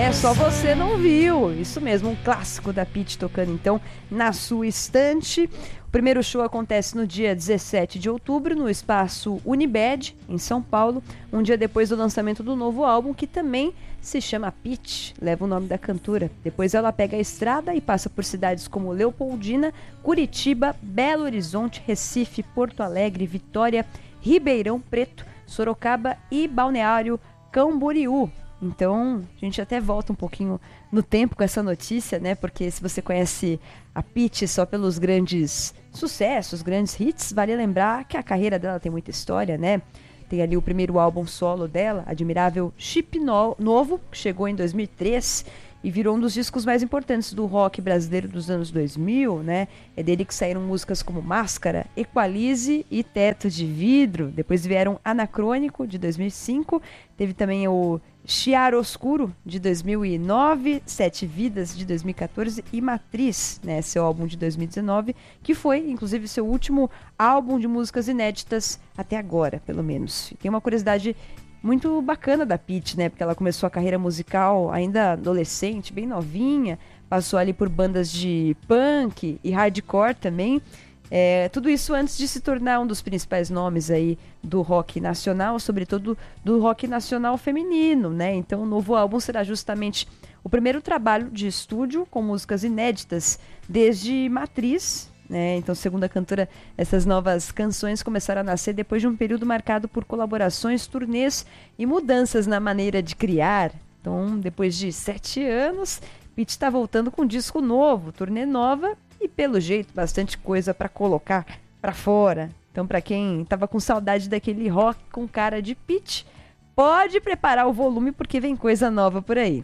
só você não viu. Isso mesmo, um clássico da Pitty tocando então na sua estante. O primeiro show acontece no dia 17 de outubro no espaço Unibed, em São Paulo, um dia depois do lançamento do novo álbum, que também se chama Pitty, leva o nome da cantora. Depois ela pega a estrada e passa por cidades como Leopoldina, Curitiba, Belo Horizonte, Recife, Porto Alegre, Vitória, Ribeirão Preto, Sorocaba e Balneário Camboriú. Então, a gente até volta um pouquinho no tempo com essa notícia, né? Porque se você conhece a Pitty só pelos grandes sucessos, grandes hits, vale lembrar que a carreira dela tem muita história, né? Tem ali o primeiro álbum solo dela, Admirável Chip Novo, que chegou em 2003 e virou um dos discos mais importantes do rock brasileiro dos anos 2000, né? É dele que saíram músicas como Máscara, Equalize e Teto de Vidro. Depois vieram Anacrônico, de 2005. Teve também o Chiaroscuro, de 2009, Sete Vidas, de 2014 e Matriz, né? Seu álbum de 2019, que foi, inclusive, seu último álbum de músicas inéditas até agora, pelo menos. Tem uma curiosidade muito bacana da Pitty, né? Porque ela começou a carreira musical ainda adolescente, bem novinha, passou ali por bandas de punk e hardcore também. Tudo isso antes de se tornar um dos principais nomes aí do rock nacional, sobretudo do rock nacional feminino, né? Então o novo álbum será justamente o primeiro trabalho de estúdio com músicas inéditas desde Matriz, né? Então, segundo a cantora, essas novas canções começaram a nascer depois de um período marcado por colaborações, turnês e mudanças na maneira de criar. Então, depois de 7 anos, Pitty está voltando com um disco novo, turnê nova e, pelo jeito, bastante coisa para colocar para fora. Então, para quem estava com saudade daquele rock com cara de Pitty, pode preparar o volume porque vem coisa nova por aí.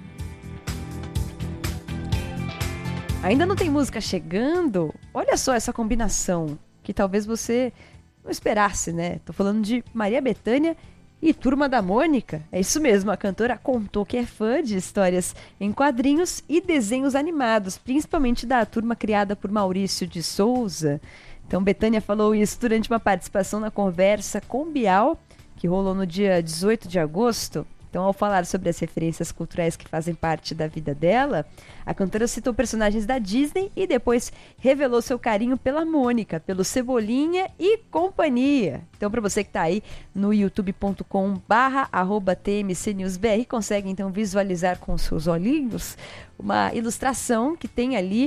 Ainda não tem música chegando? Olha só essa combinação, que talvez você não esperasse, né? Tô falando de Maria Bethânia e Turma da Mônica. É isso mesmo, a cantora contou que é fã de histórias em quadrinhos e desenhos animados, principalmente da turma criada por Maurício de Souza. Então, Bethânia falou isso durante uma participação na Conversa com Bial, que rolou no dia 18 de agosto. Então, ao falar sobre as referências culturais que fazem parte da vida dela, a cantora citou personagens da Disney e depois revelou seu carinho pela Mônica, pelo Cebolinha e companhia. Então, para você que está aí no youtube.com/tmcnewsbr, consegue então visualizar com seus olhinhos uma ilustração que tem ali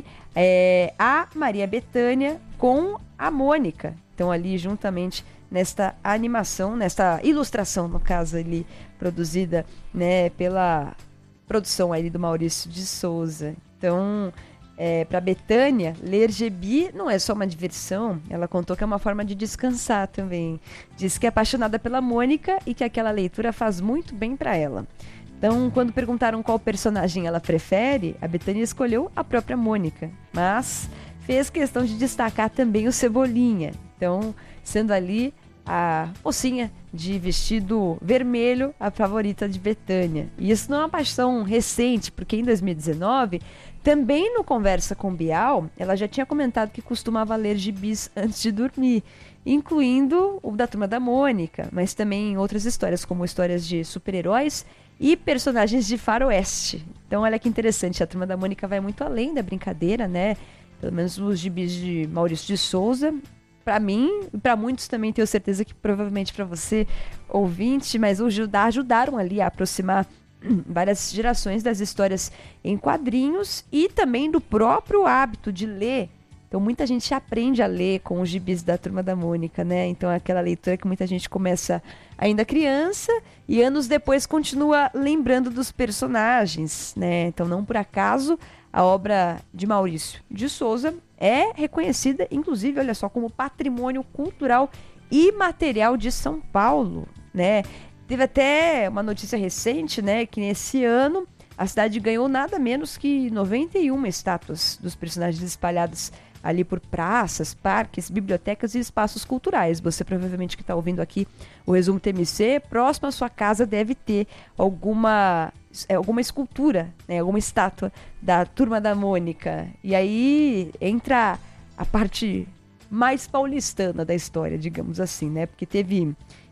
a Maria Bethânia com a Mônica. Então, ali juntamente nesta animação, nesta ilustração, no caso ali, produzida, né, pela produção ali do Maurício de Souza. Então, para Bethânia, ler gibi não é só uma diversão, ela contou que é uma forma de descansar também. Disse que é apaixonada pela Mônica e que aquela leitura faz muito bem para ela. Então, quando perguntaram qual personagem ela prefere, a Bethânia escolheu a própria Mônica, mas fez questão de destacar também o Cebolinha. Então, sendo ali a mocinha de vestido vermelho, a favorita de Bethânia. E isso não é uma paixão recente, porque em 2019, também no Conversa com Bial, ela já tinha comentado que costumava ler gibis antes de dormir, incluindo o da Turma da Mônica, mas também outras histórias, como histórias de super-heróis e personagens de faroeste. Então, olha que interessante, a Turma da Mônica vai muito além da brincadeira, né? Pelo menos os gibis de Maurício de Souza. Para mim e para muitos também, tenho certeza que provavelmente para você, ouvinte, mas ajudaram ali a aproximar várias gerações das histórias em quadrinhos e também do próprio hábito de ler. Então muita gente aprende a ler com os gibis da Turma da Mônica, né? Então é aquela leitura que muita gente começa ainda criança e anos depois continua lembrando dos personagens, né? Então não por acaso a obra de Maurício de Souza é reconhecida, inclusive, olha só, como patrimônio cultural e material de São Paulo, né? Teve até uma notícia recente, né, que nesse ano a cidade ganhou nada menos que 91 estátuas dos personagens espalhados ali por praças, parques, bibliotecas e espaços culturais. Você provavelmente que está ouvindo aqui o Resumo TMC, próximo à sua casa deve ter alguma escultura, né, alguma estátua da Turma da Mônica. E aí entra a parte mais paulistana da história, digamos assim, né? Porque teve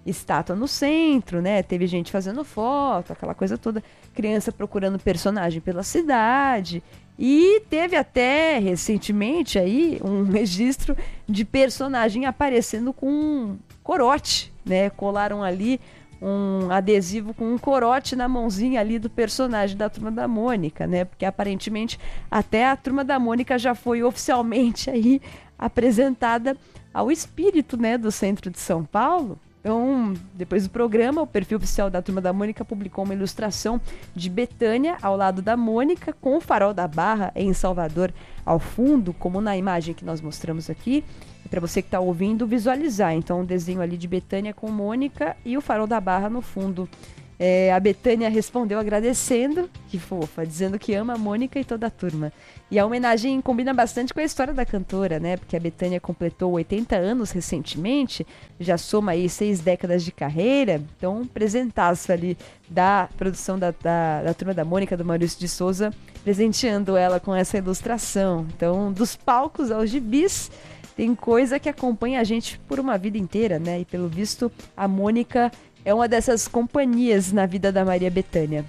estátua no centro, né? Teve gente fazendo foto, aquela coisa toda, criança procurando personagem pela cidade. E teve até recentemente aí um registro de personagem aparecendo com um corote, né? Colaram ali um adesivo com um corote na mãozinha ali do personagem da Turma da Mônica, né? Porque aparentemente até a Turma da Mônica já foi oficialmente aí apresentada ao espírito, né, do centro de São Paulo. Então, depois do programa, o perfil oficial da Turma da Mônica publicou uma ilustração de Betânia ao lado da Mônica, com o Farol da Barra em Salvador ao fundo, como na imagem que nós mostramos aqui. E para você que está ouvindo, visualizar. Então, um desenho ali de Betânia com Mônica e o Farol da Barra no fundo. A Betânia respondeu agradecendo, que fofa, dizendo que ama a Mônica e toda a turma. E a homenagem combina bastante com a história da cantora, né? Porque a Betânia completou 80 anos recentemente, já soma aí 6 décadas de carreira. Então, um presentaço ali da produção da Turma da Mônica, do Maurício de Souza, presenteando ela com essa ilustração. Então, dos palcos aos gibis, tem coisa que acompanha a gente por uma vida inteira, né? E pelo visto, a Mônica é uma dessas companhias na vida da Maria Bethânia.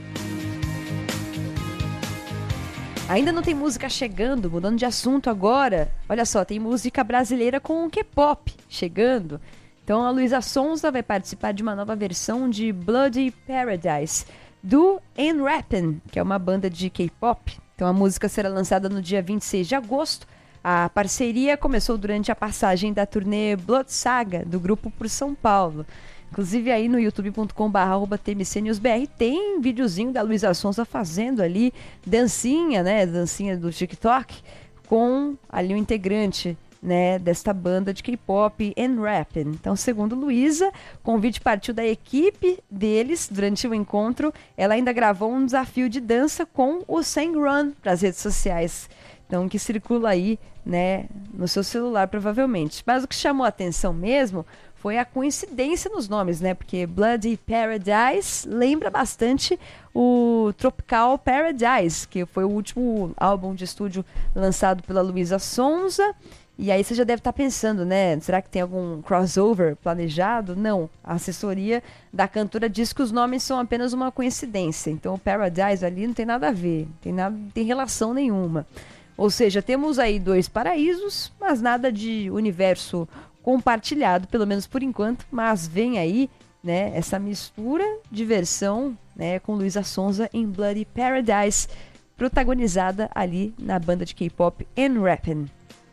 Ainda não tem música chegando, mudando de assunto agora. Olha só, tem música brasileira com K-pop chegando. Então a Luísa Sonza vai participar de uma nova versão de Bloody Paradise, do N-Rappin', que é uma banda de K-pop. Então a música será lançada no dia 26 de agosto. A parceria começou durante a passagem da turnê Blood Saga, do grupo por São Paulo. Inclusive aí no youtube.com/tmcnewsbr tem videozinho da Luísa Sonza fazendo ali dancinha, né? Dancinha do TikTok com ali o integrante, né, desta banda de K-pop, N-Rappin'. Então, segundo Luísa, o convite partiu da equipe deles durante o encontro. Ela ainda gravou um desafio de dança com o Sang Run para as redes sociais. Então, que circula aí, né, no seu celular, provavelmente. Mas o que chamou a atenção mesmo foi a coincidência nos nomes, né? Porque Bloody Paradise lembra bastante o Tropical Paradise, que foi o último álbum de estúdio lançado pela Luísa Sonza. E aí você já deve estar pensando, né? Será que tem algum crossover planejado? Não. A assessoria da cantora diz que os nomes são apenas uma coincidência. Então o Paradise ali não tem nada a ver, não tem relação nenhuma. Ou seja, temos aí 2 paraísos, mas nada de universo compartilhado, pelo menos por enquanto, mas vem aí, né, essa mistura de versão, né, com Luísa Sonza em Bloody Paradise, protagonizada ali na banda de K-pop N-Rappin'.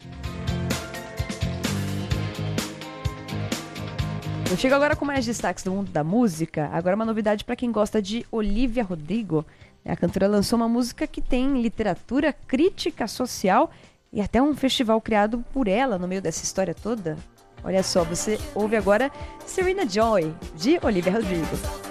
Eu chego agora com mais destaques do mundo da música. Agora uma novidade para quem gosta de Olivia Rodrigo. A cantora lançou uma música que tem literatura, crítica social e até um festival criado por ela no meio dessa história toda. Olha só, você ouve agora Serena Joy, de Olivia Rodrigo.